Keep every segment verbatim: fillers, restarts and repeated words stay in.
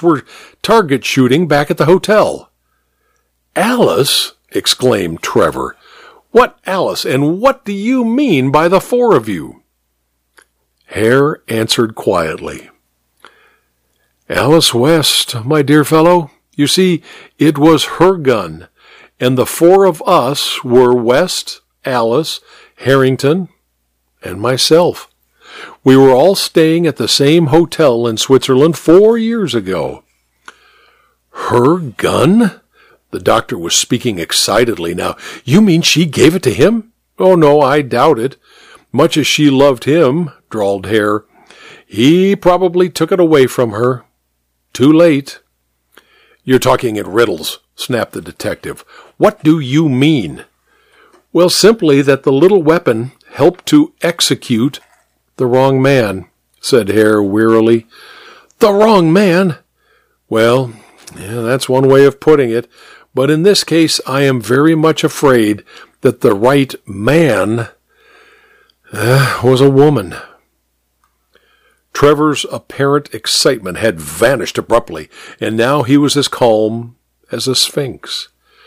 Alice were target shooting back at the hotel." "Alice?" exclaimed Trevor. "What Alice, and what do you mean by the four of you?" Hare answered quietly. "Alice West, my dear fellow. You see, it was her gun, and the four of us were West, Alice, Harrington, and myself. We were all staying at the same hotel in Switzerland four years ago." "Her gun?" The doctor was speaking excitedly now. "You mean she gave it to him?" "Oh, no, I doubt it. Much as she loved him," drawled Hare, "he probably took it away from her. Too late." "You're talking in riddles," snapped the detective. "What do you mean?" "Well, simply that the little weapon helped to execute the wrong man," said Hare wearily. "The wrong man?" "Well, yeah, that's one way of putting it. But in this case, I am very much afraid that the right man uh, was a woman." Trevor's apparent excitement had vanished abruptly, and now he was as calm as a sphinx.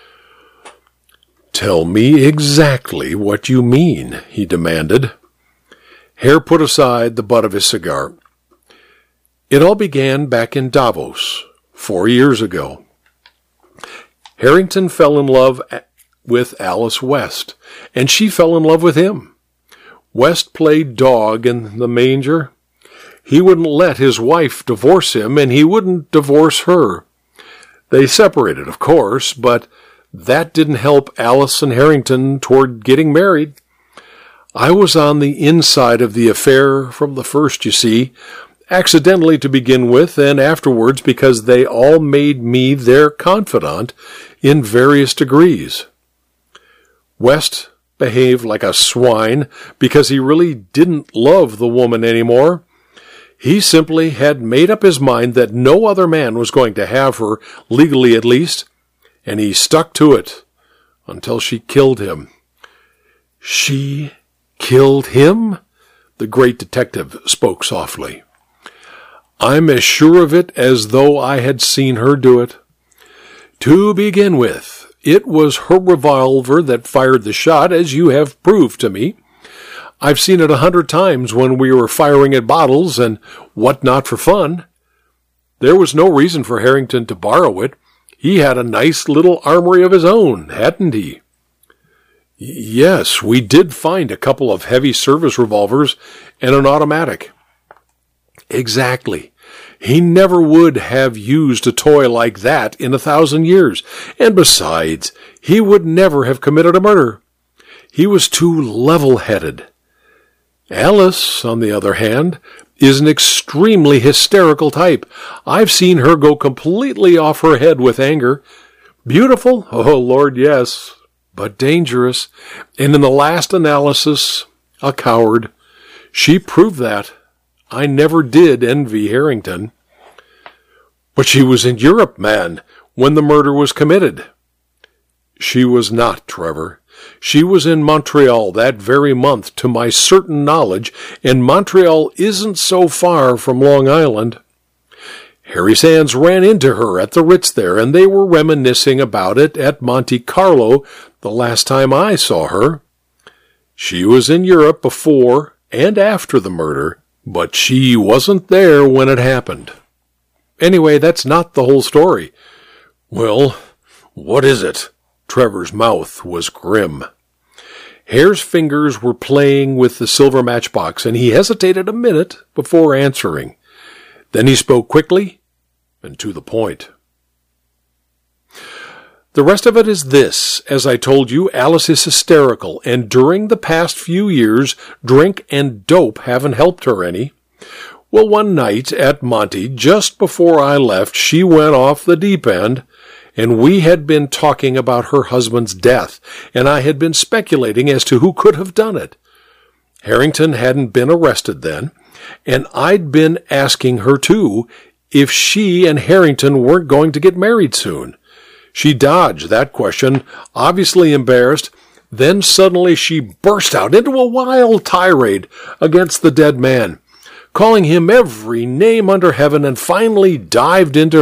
"Tell me exactly what you mean," he demanded. Hare put aside the butt of his cigar. "It all began back in Davos, four years ago. Harrington fell in love with Alice West, and she fell in love with him. West played dog in the manger. He wouldn't let his wife divorce him, and he wouldn't divorce her. They separated, of course, but that didn't help Alice and Harrington toward getting married. I was on the inside of the affair from the first, you see, accidentally to begin with, and afterwards because they all made me their confidant in various degrees. West behaved like a swine because he really didn't love the woman anymore. He simply had made up his mind that no other man was going to have her, legally at least, and he stuck to it until she killed him." "She killed him?" The great detective spoke softly. "I'm as sure of it as though I had seen her do it. To begin with, it was her revolver that fired the shot, as you have proved to me. I've seen it a hundred times when we were firing at bottles and what-not for fun. There was no reason for Harrington to borrow it. He had a nice little armory of his own, hadn't he?" "Yes, we did find a couple of heavy service revolvers and an automatic." "Exactly. He never would have used a toy like that in a thousand years. And besides, he would never have committed a murder. He was too level-headed. Alice, on the other hand, is an extremely hysterical type. I've seen her go completely off her head with anger. Beautiful? Oh, Lord, yes. But dangerous. And in the last analysis, a coward. She proved that. I never did envy Harrington." "But she was in Europe, man, when the murder was committed." "She was not, Trevor. She was in Montreal that very month, to my certain knowledge, and Montreal isn't so far from Long Island. Harry Sands ran into her at the Ritz there, and they were reminiscing about it at Monte Carlo the last time I saw her. She was in Europe before and after the murder, but she wasn't there when it happened. Anyway, that's not the whole story." "Well, what is it?" Trevor's mouth was grim. Hare's fingers were playing with the silver matchbox, and he hesitated a minute before answering. Then he spoke quickly and to the point. "The rest of it is this. As I told you, Alice is hysterical, and during the past few years, drink and dope haven't helped her any. Well, one night at Monte, just before I left, she went off the deep end, and we had been talking about her husband's death, and I had been speculating as to who could have done it. Harrington hadn't been arrested then, and I'd been asking her, too, if she and Harrington weren't going to get married soon. She dodged that question, obviously embarrassed. Then suddenly she burst out into a wild tirade against the dead man, calling him every name under heaven, and finally dived into